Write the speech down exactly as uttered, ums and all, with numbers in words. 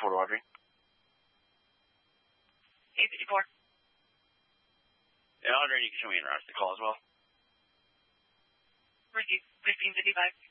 fifty-four to Audrey. eight fifty-four. And Audrey, you can show me in route to call as well. Received fifteen fifty-five.